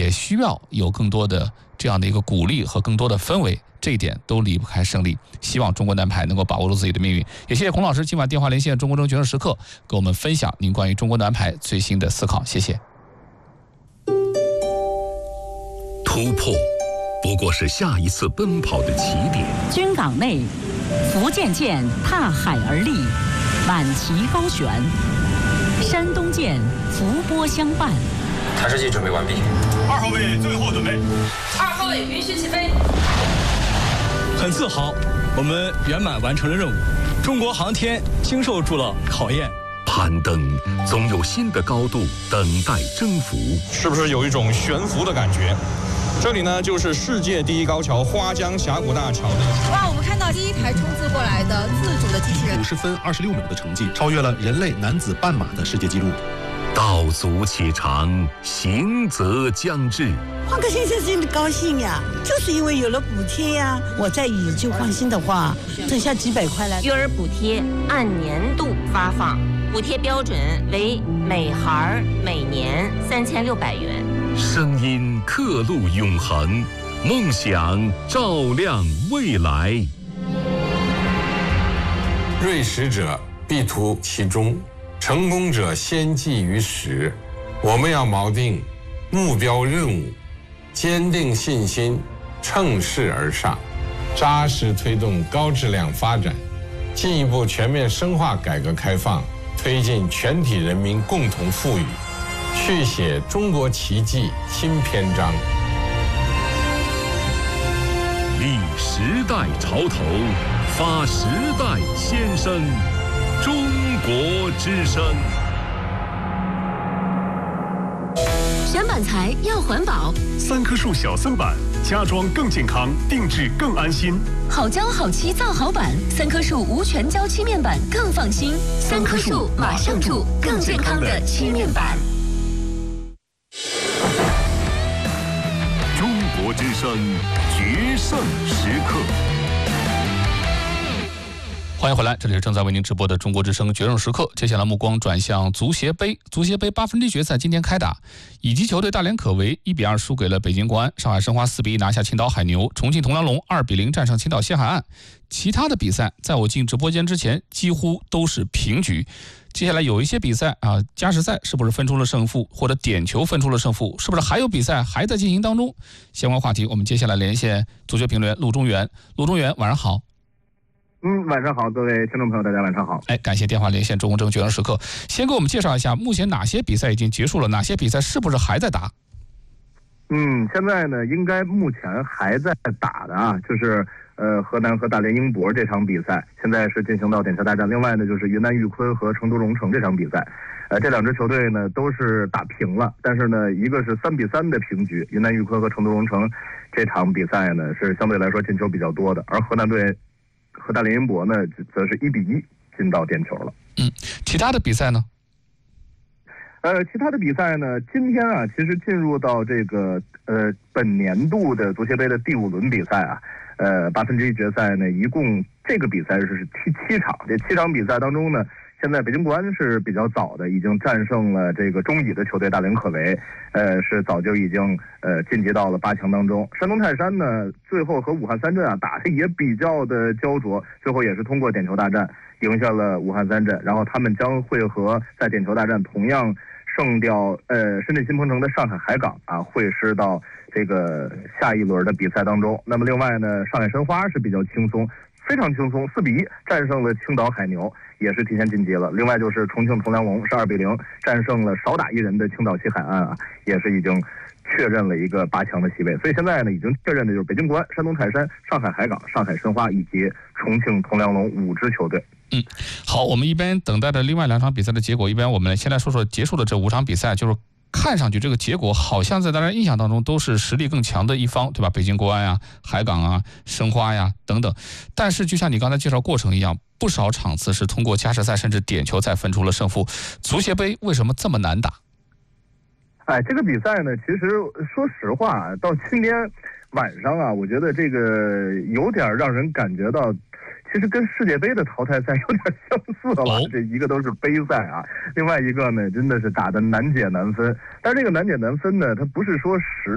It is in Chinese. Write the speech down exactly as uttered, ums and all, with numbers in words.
也需要有更多的这样的一个鼓励和更多的氛围，这一点都离不开胜利。希望中国男排能够把握住自己的命运。也谢谢孔老师今晚电话连线中国之声决胜时刻，给我们分享您关于中国男排最新的思考。谢谢。 突破不过是下一次奔跑的起点。 军港内，福建舰踏海而立，满旗高悬；山东舰伏波相伴。 探视机准备完毕。 二号位最后准备。 二号位允许起飞。 很自豪，我们圆满完成了任务。中国航天经受住了考验。 攀登总有新的高度等待征服。 是不是有一种悬浮的感觉？这里呢，就是世界第一高桥花江峡谷大桥的。 哇，我们看到第一台冲刺过来的自主的机器人， 五十分二十六秒的成绩，超越了人类男子半马的世界纪录。 道阻且长，行则将至。 换个先生真的高兴呀，就是因为有了补贴呀。我再以旧换新的话，剩下几百块了。 育儿补贴按年度发放，补贴标准为每孩每年三千六百元。 声音刻录永恒，梦想照亮未来。 锐实者必图其中，成功者先记于始。我们要锚定目标任务，坚定信心，乘势而上，扎实推动高质量发展，进一步全面深化改革开放，推进全体人民共同富裕，续写中国奇迹新篇章。 立时代潮头，发时代先声，中国之声。 选板材要环保， 三棵树小松板，家装更健康，定制更安心。 好胶好漆造好板，三棵树无全胶漆面板更放心。三棵树马上住更健康的漆面板。 中国之声决胜时刻。 欢迎回来，这里是正在为您直播的中国之声决胜时刻。接下来目光转向足协杯，足协杯八分之一决赛今天开打，乙级球队大连可为一比二输给了北京国安，上海申花四比一拿下青岛海牛，重庆铜梁龙二比零战胜青岛西海岸。其他的比赛在我进直播间之前几乎都是平局。接下来有一些比赛啊，加时赛是不是分出了胜负，或者点球分出了胜负，是不是还有比赛还在进行当中？相关话题我们接下来连线足球评论员陆中原。陆中原，晚上好。 嗯，晚上好，各位听众朋友，大家晚上好。 哎，感谢电话连线中国之声决胜时刻。先给我们介绍一下，目前哪些比赛已经结束了，哪些比赛是不是还在打？ 嗯，现在呢，应该目前还在打的啊，就是呃河南和大连英博这场比赛，现在是进行到点球大战。另外呢，就是云南玉坤和成都蓉城这场比赛，呃，这两支球队呢都是打平了，但是呢，一个是三比三的平局，云南玉坤和成都蓉城这场比赛呢是相对来说进球比较多的，而河南队和大连英博呢，则是一比一进到点球了。 嗯，其他的比赛呢？ 呃，其他的比赛呢，今天啊，其实进入到这个呃本年度的足协杯的第五轮比赛啊，呃八分之一决赛呢，一共这个比赛是踢七场，这七场比赛当中呢，现在北京国安是比较早的，已经战胜了这个中乙的球队大连可为，呃，是早就已经呃晋级到了八强当中。山东泰山呢，最后和武汉三镇啊打的也比较的焦灼，最后也是通过点球大战赢下了武汉三镇，然后他们将会和在点球大战同样胜掉呃深圳新鹏城的上海海港啊，会师到这个下一轮的比赛当中。那么另外呢，上海申花是比较轻松。非常轻松，四比一战胜了青岛海牛，也是提前晋级了。另外就是重庆铜梁龙是二比零战胜了少打一人的青岛西海岸啊，也是已经确认了一个八强的席位。所以现在呢，已经确认的就是北京国安、山东泰山、上海海港、上海申花以及重庆铜梁龙五支球队。 嗯，好，我们一边等待着另外两场比赛的结果，一边我们先来说说结束的这五场比赛，就是看上去这个结果好像在大家印象当中都是实力更强的一方，对吧？北京国安呀、海港啊、申花呀等等。但是就像你刚才介绍过程一样，不少场次是通过加时赛甚至点球才分出了胜负。足协杯为什么这么难打？ 哎，这个比赛呢，其实说实话，到今天晚上啊，我觉得这个有点让人感觉到。其实跟世界杯的淘汰赛有点相似了，哦、这一个都是杯赛啊，另外一个呢真的是打得难解难分。但是这个难解难分呢，它不是说实